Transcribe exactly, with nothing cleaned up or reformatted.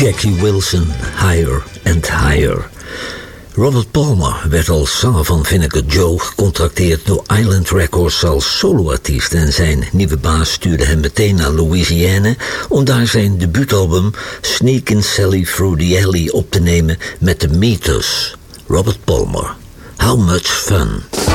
Jackie Wilson, Higher and Higher. Robert Palmer werd als zanger van Vinegar Joe gecontracteerd door Island Records als soloartiest en zijn nieuwe baas stuurde hem meteen naar Louisiana om daar zijn debuutalbum Sneakin' Sally Through the Alley op te nemen met de Meters. Robert Palmer. How much fun?